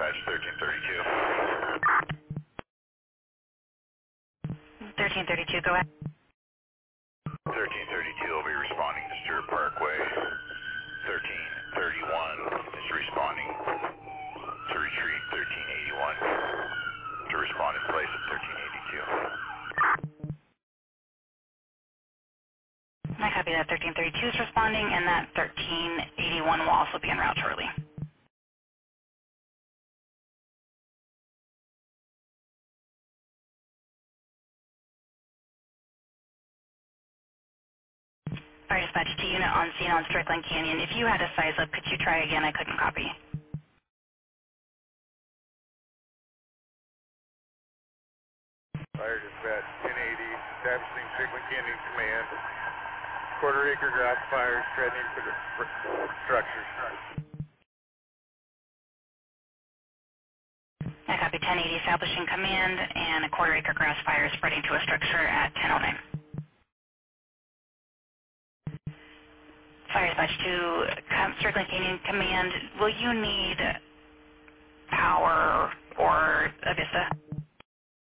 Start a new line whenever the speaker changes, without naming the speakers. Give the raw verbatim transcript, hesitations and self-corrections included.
dispatch thirteen thirty-two.
thirteen thirty-two, go ahead.
thirteen thirty-two will be responding to Stewart Parkway. thirteen thirty-one is responding to retrieve thirteen eighty-one to respond in place of thirteen eighty-two.
I copy that. thirteen thirty-two is responding, and that thirteen eighty-one will also be en route shortly. Fire dispatch to unit on scene on Strickland Canyon. If you had a size up, could you try again? I couldn't copy.
Fire dispatch ten eighty, establishing Strickland Canyon command. Quarter acre grass fire threatening for the structures.
I copy ten eighty, establishing command, and a quarter acre grass fire spreading to a structure at ten oh nine. Fire dispatch to Strickland Canyon command, will you need power or a Vista?